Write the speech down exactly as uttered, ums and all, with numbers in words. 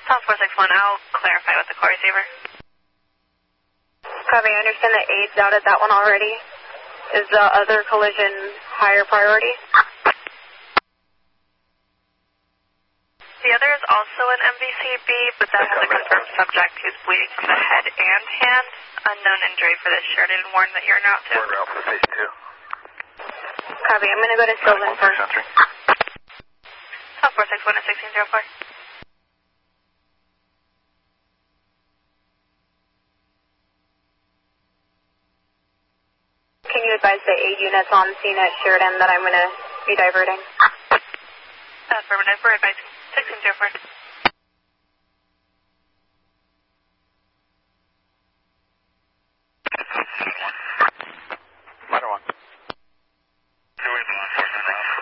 South four six one, I'll clarify with the core receiver. Copy, I understand that eight's out at that one already. Is the other collision higher priority? The other is also an M V C B, but that has a confirmed subject who's bleeding from the head and hands. Unknown injury for this Sheridan Warren that you're now to. Warren route for station two. Copy, I'm going to go to Sylvan first. South four six one at sixteen oh four. Can you advise the eight units on scene at Sheridan that I'm going to be diverting? Affirmative, we're advising sixteen oh four.